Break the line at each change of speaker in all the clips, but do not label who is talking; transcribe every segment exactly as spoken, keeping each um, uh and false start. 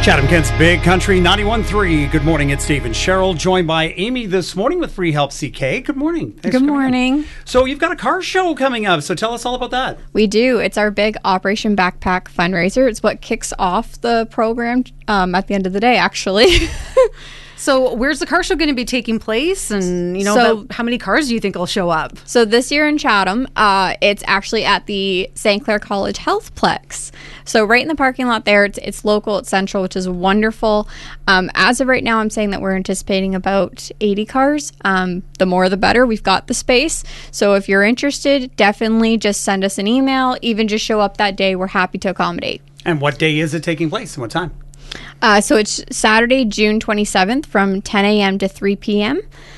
Chatham-Kent's Big Country ninety-one point three. Good morning, it's Steve and Cheryl, joined by Amy this morning with Free Help C K. Good morning. Thanks
Good morning.
So you've got a car show coming up, so tell us all about that.
We do. It's our big Operation Backpack fundraiser. It's what kicks off the program um, at the end of the day, actually.
So where's the car show going to be taking place? And, you know,
So-
about how many cars do you think will show up?
So this year in Chatham, uh, it's actually at the Saint Clair College Healthplex. So right in the parking lot there, it's, it's local, it's central, which is wonderful. Um, as of right now, I'm saying that we're anticipating about eighty cars. Um, the more the better. We've got the space. So if you're interested, definitely just send us an email. Even just show up that day. We're happy to accommodate.
And what day is it taking place and what time?
Uh, so it's Saturday, June twenty-seventh from ten a.m. to three p.m.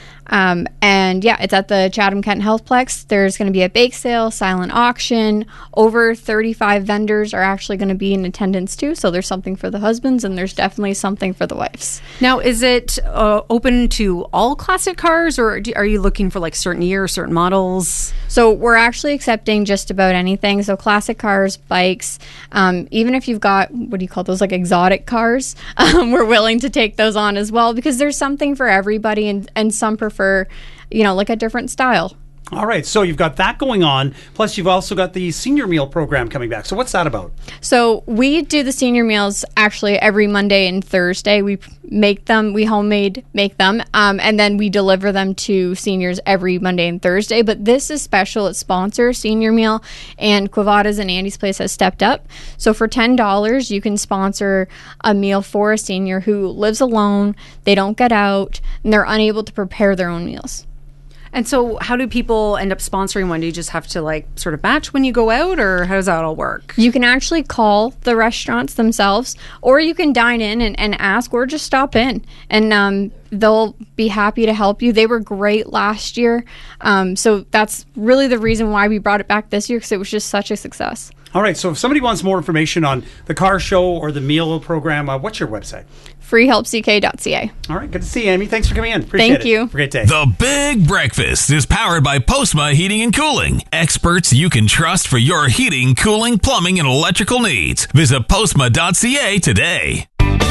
Um, and yeah, it's at the Chatham-Kent Healthplex. There's going to be a bake sale, silent auction. Over thirty-five vendors are actually going to be in attendance too. So there's something for the husbands and there's definitely something for the wives.
Now, is it uh, open to all classic cars, or do, are you looking for like certain years, certain models?
So we're actually accepting just about anything. So classic cars, bikes, um, even if you've got, what do you call those, like exotic cars, um, we're willing to take those on as well because there's something for everybody and, and some prefer, you know, like a different style.
All right, so you've got that going on, plus you've also got the senior meal program coming back. So what's that about?
So we do the senior meals actually every Monday and Thursday. We make them, we homemade make them, um, and then we deliver them to seniors every Monday and Thursday. But this is special. It's sponsor senior meal, and Quivada's and Andy's Place has stepped up. So for ten dollars, you can sponsor a meal for a senior who lives alone, they don't get out, and they're unable to prepare their own meals.
And so how do people end up sponsoring one? Do you just have to like sort of batch when you go out, or how does that all work?
You can actually call the restaurants themselves, or you can dine in and, and ask, or just stop in, and um, they'll be happy to help you. They were great last year. Um, so that's really the reason why we brought it back this year, because it was just such a success.
All right, so if somebody wants more information on the car show or the meal program, uh, what's your website?
free help c k dot c a.
All right, good to see you, Amy. Thanks for coming in. Appreciate
Thank
it.
you.
Have a great day.
The Big Breakfast is powered by Postma Heating and Cooling. Experts you can trust for your heating, cooling, plumbing, and electrical needs. Visit postma dot c a today.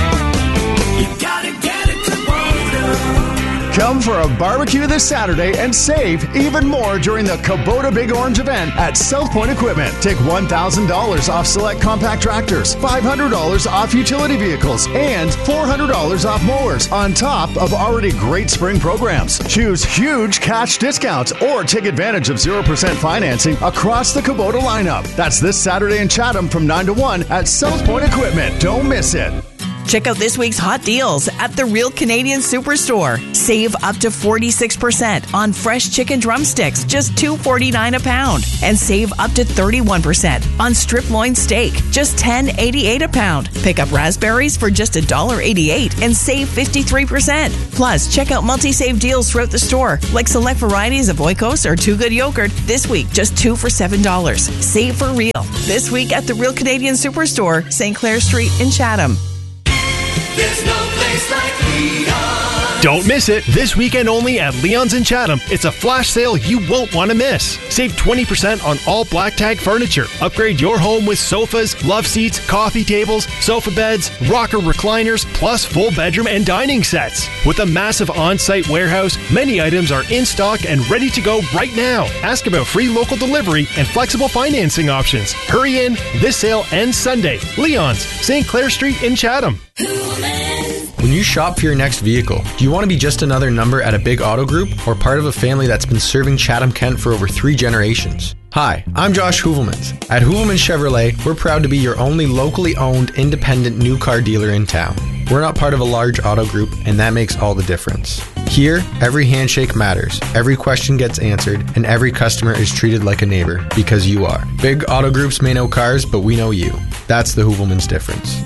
You gotta get it, Kubota.
Come for a barbecue this Saturday and save even more during the Kubota Big Orange event at South Point Equipment. Take one thousand dollars off select compact tractors, five hundred dollars off utility vehicles, and four hundred dollars off mowers on top of already great spring programs. Choose huge cash discounts or take advantage of zero percent financing across the Kubota lineup. That's this Saturday in Chatham from nine to one at South Point Equipment. Don't miss it.
Check out this week's hot deals at the Real Canadian Superstore. Save up to forty-six percent on fresh chicken drumsticks, just two forty-nine a pound. And save up to thirty-one percent on strip loin steak, just ten eighty-eight a pound. Pick up raspberries for just one dollar eighty-eight and save fifty-three percent. Plus, check out multi-save deals throughout the store, like select varieties of Oikos or Too Good yogurt. This week, just two for seven dollars. Save for real. This week at the Real Canadian Superstore, Saint Clair Street in Chatham.
There's no place like Leon.
Don't miss it. This weekend only at Leon's in Chatham. It's a flash sale you won't want to miss. Save twenty percent on all Black Tag furniture. Upgrade your home with sofas, love seats, coffee tables, sofa beds, rocker recliners, plus full bedroom and dining sets. With a massive on-site warehouse, many items are in stock and ready to go right now. Ask about free local delivery and flexible financing options. Hurry in. This sale ends Sunday. Leon's, Saint Clair Street in Chatham.
When you shop for your next vehicle, do you want to be just another number at a big auto group or part of a family that's been serving Chatham-Kent for over three generations? Hi, I'm Josh Hoovelmans. At Hoovelmans Chevrolet, we're proud to be your only locally owned, independent new car dealer in town. We're not part of a large auto group, and that makes all the difference. Here, every handshake matters, every question gets answered, and every customer is treated like a neighbor, because you are. Big auto groups may know cars, but we know you. That's the Hoovelmans difference.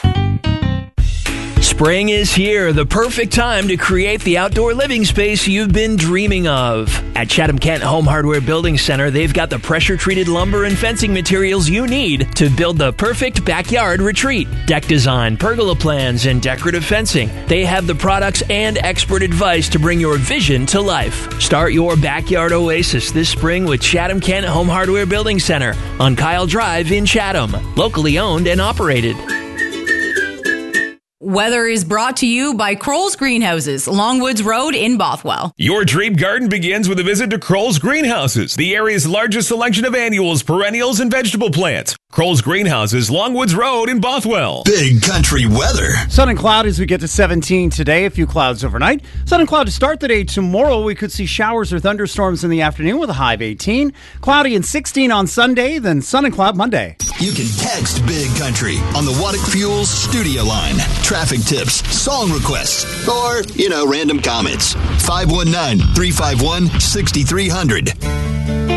Spring is here, the perfect time to create the outdoor living space you've been dreaming of. At Chatham-Kent Home Hardware Building Center, they've got the pressure-treated lumber and fencing materials you need to build the perfect backyard retreat. Deck design, pergola plans, and decorative fencing. They have the products and expert advice to bring your vision to life. Start your backyard oasis this spring with Chatham-Kent Home Hardware Building Center on Kyle Drive in Chatham. Locally owned and operated.
Weather is brought to you by Kroll's Greenhouses, Longwoods Road in Bothwell.
Your dream garden begins with a visit to Kroll's Greenhouses, the area's largest selection of annuals, perennials, and vegetable plants. Kroll's Greenhouses, Longwoods Road in Bothwell.
Big country weather.
Sun and cloud as we get to seventeen today, a few clouds overnight. Sun and cloud to start the day tomorrow. We could see showers or thunderstorms in the afternoon with a high of eighteen. Cloudy and sixteen on Sunday, then sun and cloud Monday.
You can text Big Country on the Waddick Fuels studio line. Traffic tips, song requests, or, you know, random comments. five one nine, three five one, six three zero zero.